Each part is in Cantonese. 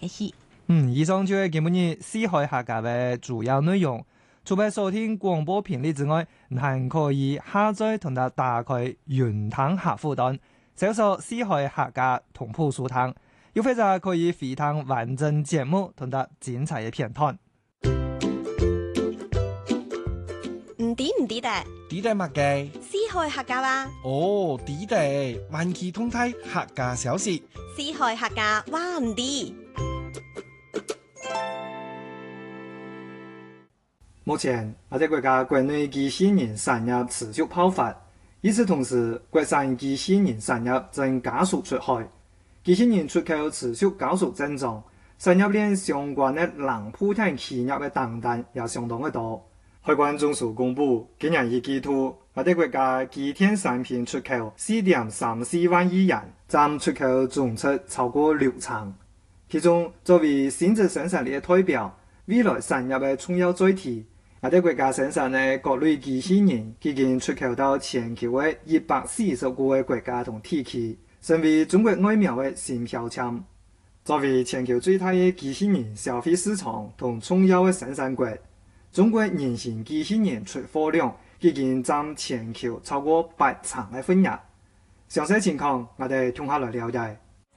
嘅戲。 以上就係今日四海客家嘅主要內容。除咗收聽廣播頻率之外，還可以下載同埋打開雲端客戶端，搜索四海客家同步收聽，又或者可以回聽完整節目同埋精彩嘅片段。 唔知得？ 知得乜嘅？ 四海客家話。 哦，知得，環球通態客家小事。 四海客家話唔知。 目前，我哋國家國內機器人產業持續爆發，與此同時，國產機器人產業正加速出海，機器人出口持續高速增長，產業鏈相關的冷鋪廳企業的訂單也相當的多。海關總署公布，今年一季度，我哋國家機電產品出口4.34萬億元，佔出口總值超過60%。其中，作為新質生產力的代表，未來產業的重要載體。我哋國家生產的各類機器人已經出口到全球的140個嘅國家同地區，成為中國外貿的新標籤。作為全球最大的機器人消費市場同重要的生產國，中國人形機器人出貨量已經佔全球超過80%的份額。詳細情況，我哋聽下來了解。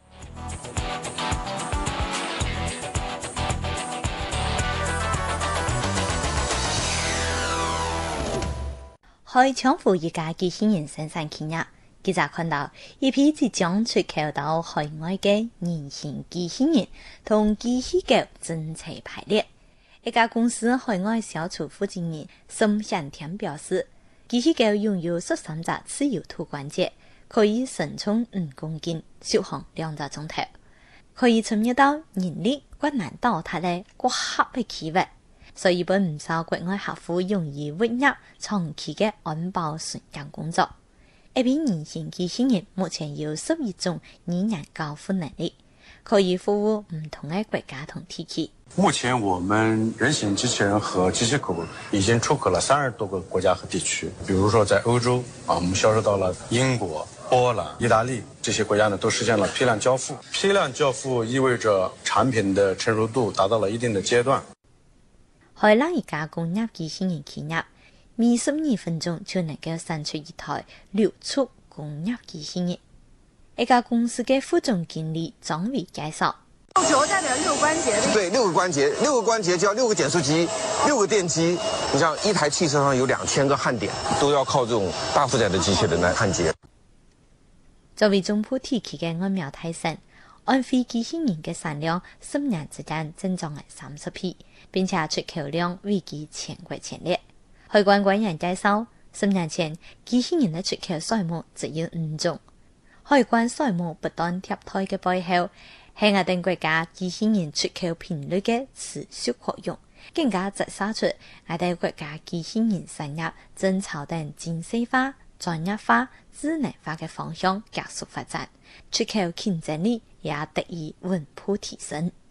開搶富一家機器人生產企業，記者看到一批即將出口到海外嘅人形機器人同機器狗整齊排列。一家公司海外銷售負責人沈響天表示，機器狗擁有13隻自由度關節，可以承重5公斤，續航2個鐘頭，可以參與到人力困難倒塌嘅過狹嘅區域。所以本唔少國外客戶容易屈入長期嘅安保巡檢工作。一批人形機器人目前有11種語言交互能力，可以服務唔同嘅國家同地區。 目前我們人形機器人和機器狗已經出口了30多個國家和地區，比如說在歐洲我們銷售到了英國、波蘭、意大利這些國家呢，都實現了批量交付。批量交付意味着產品的成熟度達到了一定的階段。 海南一家工業機器人企業，每12分鐘就能夠生出一台流速工業機器人。一家公司嘅副總經理張偉介紹： 球代表6個關節，對，6個關節就要6個減速機、6個電機。你像一台汽車上有2000個焊點，都要靠這種大負載的機器人來焊接。 作為中部地區嘅外貿大省，安徽機器人嘅產量10年之間增長係30倍，並且出口量位居全國前列。海關官員介紹，10年前機器人嘅出口數目只有5種。海關數目不斷貼台嘅背後，係我哋國家機器人出口頻率嘅持續擴容，更加折射出我哋國家機器人產業正朝等精細化、專業化、智能化嘅方向加速發展，出口競爭力也得以穩步提升。